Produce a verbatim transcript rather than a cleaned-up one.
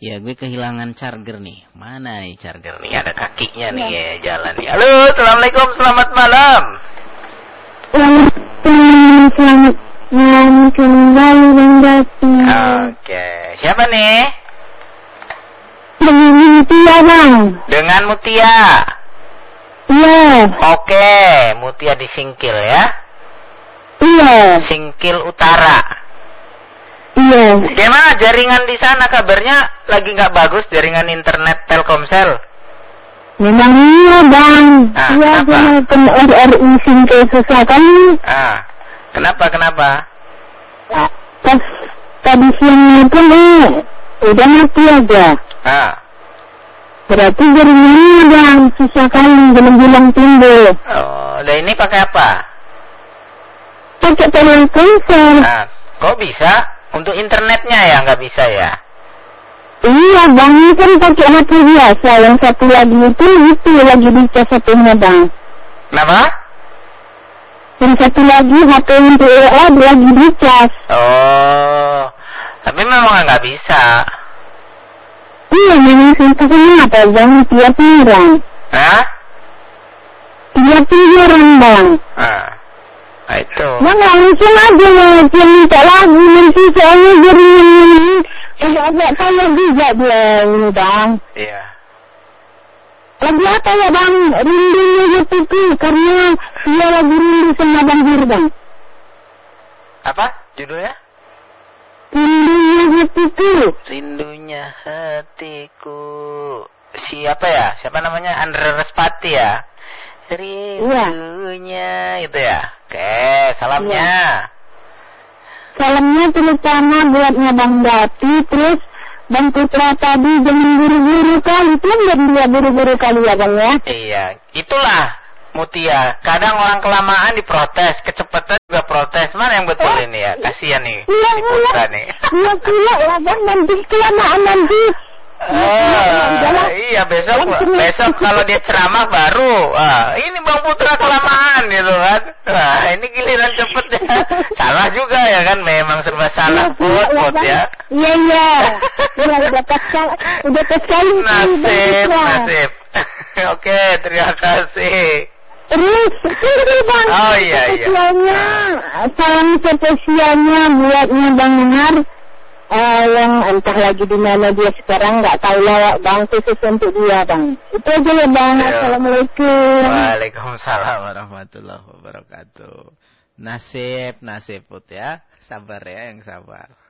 Ya, gue kehilangan charger nih. Mana nih charger nih? Ada kakinya nih ya, jalan nih. Halo, assalamualaikum, selamat malam. Selamat malam kembali Bang. Oke, siapa nih? Dengan Mutia, Bang. Dengan Mutia. Iya. Oke, Mutia di Singkil ya? Iya. Singkil Utara. Iya. Gimana jaringan di sana, kabarnya lagi nggak bagus jaringan internet Telkomsel? Memang iya, Bang. Ah, iya, kenapa? sama R R I Singkil susah kan? Ah, kenapa kenapa? Ah, Pas tadi siangnya pun eh, udah mati aja. Ah, Berarti jaringannya, Bang, susah kali, belum-belum timbul. oh, dan ini pakai apa? Pakai Telkomsel. Ah, kok bisa? Untuk internetnya ya nggak bisa ya? Iya, Bang, ini kan pakai H P biasa. Yang satu lagi itu, itu lagi dicas H P-nya, Bang. Kenapa? Yang satu lagi H P untuk W A lagi dicas. Oh, tapi memang nggak bisa. Iya, memang itu kenapa, Bang? Tiap orang. Hah? Tiap orang, Bang. Ah, nah itu. Bang, langsung aja ya, dia minta lagu nanti soalnya jaringan ini. Agak-agak tanya juga dia ini, Bang. Iya. Lagu apa ya, Bang? Rindunya hatiku, karena dia lagi rindu sama Bang Hir, Bang. Apa judulnya? Rindunya hatiku. Rindunya hatiku. Siapa ya? Siapa namanya? Andre Respati ya? Rindunya itu ya. Oke, salamnya. Salamnya terutama buatnya Bang Dati, terus Bang Putra tadi jangan buru-buru kali, itu kan dia buru-buru kali ya, Bang ya. Iya, itulah Mutia. Kadang orang kelamaan diprotes, kecepatan juga protes. Mana yang betul ini ya? Kasihan nih Iya, si Putra nih. Iya, iya, ya Bang, nanti kelamaan nanti. Oh, iya besok besok kalau dia ceramah baru, ah, ini Bang Putra kelamaan gitu kan. Nah, ini giliran cepet ya. Salah juga ya kan, memang serba salah put put ya. Iya iya. Udah udah pasal, udah pasal. Nasib, nasib. Oke, terima kasih. Terus, ini Bang. Oh iya iya. Spesialnya, salam spesialnya buatnya Bang Har. Uh, yang entah lagi di mana dia sekarang, nggak tahu lah, Bang, khusus untuk dia, Bang. Itu aja ya, Bang. Yo. Assalamualaikum. Waalaikumsalam warahmatullahi wabarakatuh. Nasib, nasib put ya, sabar ya, yang sabar.